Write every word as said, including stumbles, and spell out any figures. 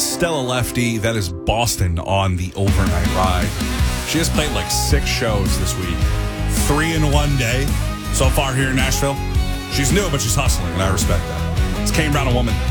Stella Lefty. That is Boston on the overnight ride. She has played like six shows this week. Three in one day so far here in Nashville. She's new, but she's hustling, and I respect that. It's Kane Brown, a woman.